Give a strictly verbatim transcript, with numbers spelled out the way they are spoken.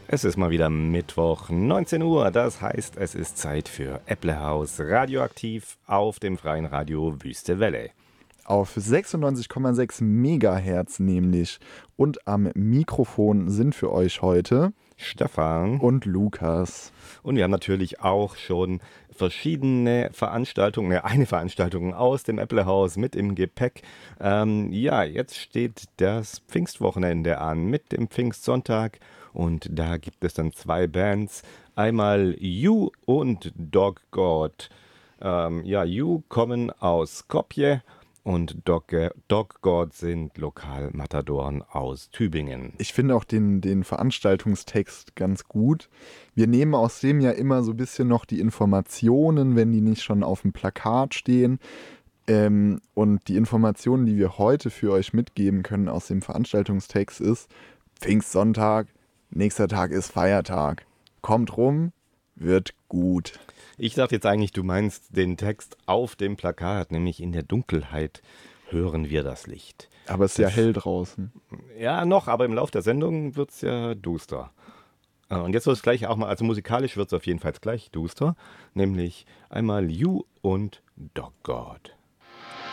Es ist mal wieder Mittwoch, neunzehn Uhr. Das heißt, es ist Zeit für Äpplehaus radioaktiv auf dem freien Radio Wüste Welle. Auf sechsundneunzig Komma sechs Megahertz nämlich. Und am Mikrofon sind für euch heute Stefan und Lukas. Und wir haben natürlich auch schon verschiedene Veranstaltungen, ja, eine Veranstaltung aus dem Äpplehaus mit im Gepäck. Ähm, ja, jetzt steht das Pfingstwochenende an mit dem Pfingstsonntag und da gibt es dann zwei Bands, einmal You und Dog God. Ähm, ja, You kommen aus Skopje und Dog, Dog God sind Lokalmatadoren aus Tübingen. Ich finde auch den, den Veranstaltungstext ganz gut. Wir nehmen aus dem ja immer so ein bisschen noch die Informationen, wenn die nicht schon auf dem Plakat stehen. Ähm, und die Informationen, die wir heute für euch mitgeben können aus dem Veranstaltungstext ist: Pfingstsonntag, nächster Tag ist Feiertag. Kommt rum, wird gut. Ich dachte jetzt eigentlich, du meinst den Text auf dem Plakat, nämlich in der Dunkelheit hören wir das Licht. Aber es ist ja hell draußen. Ja, noch, aber im Lauf der Sendung wird es ja duster. Und jetzt wird es gleich auch mal, also musikalisch wird es auf jeden Fall gleich duster, nämlich einmal You und Dog God.